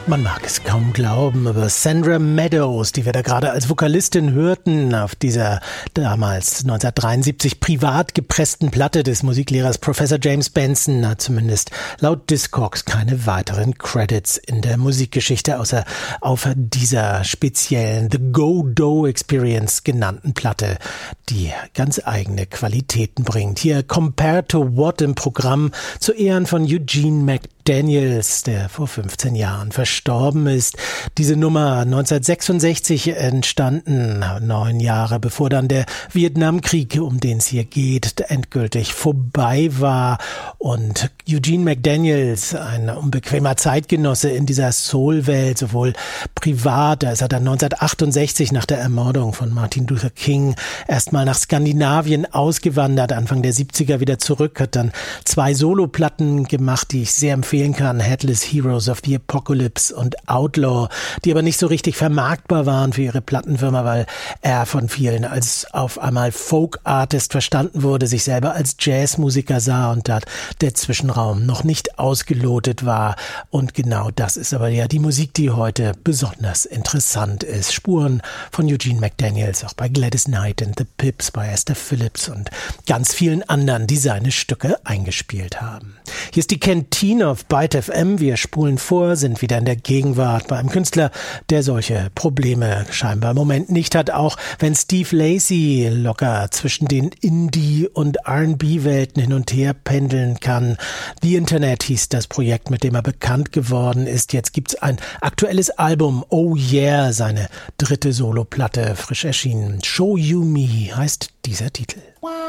Man mag es kaum glauben, aber Sandra Meadows, die wir da gerade als Vokalistin hörten, auf dieser damals 1973 privat gepressten Platte des Musiklehrers Professor James Benson, hat zumindest laut Discogs keine weiteren Credits in der Musikgeschichte, außer auf dieser speziellen The Go-Do Experience genannten Platte, die ganz eigene Qualitäten bringt. Hier Compared to What im Programm zu Ehren von Eugene McDaniels, der vor 15 Jahren verstorben ist. Diese Nummer 1966 entstanden, 9 Jahre bevor dann der Vietnamkrieg, um den es hier geht, endgültig vorbei war. Und Eugene McDaniels, ein unbequemer Zeitgenosse in dieser Soul-Welt, sowohl privat, da ist er dann 1968 nach der Ermordung von Martin Luther King erstmal nach Skandinavien ausgewandert, Anfang der 70er wieder zurück, hat dann 2 Soloplatten gemacht, die ich sehr empfehlen kann, Headless Heroes of the Apocalypse und Outlaw, die aber nicht so richtig vermarktbar waren für ihre Plattenfirma, weil er von vielen als auf einmal Folk-Artist verstanden wurde, sich selber als Jazzmusiker sah und dort der Zwischenraum noch nicht ausgelotet war. Und genau das ist aber ja die Musik, die heute besonders interessant ist. Spuren von Eugene McDaniels, auch bei Gladys Knight and the Pips, bei Esther Phillips und ganz vielen anderen, die seine Stücke eingespielt haben. Hier ist die Kantine auf Byte FM. Wir spulen vor, sind wieder in der Gegenwart bei einem Künstler, der solche Probleme scheinbar im Moment nicht hat, auch wenn Steve Lacy locker zwischen den Indie- und R&B-Welten hin und her pendeln kann. The Internet hieß das Projekt, mit dem er bekannt geworden ist. Jetzt gibt's ein aktuelles Album, Oh Yeah, seine 3. Soloplatte, frisch erschienen. Show You Me heißt dieser Titel.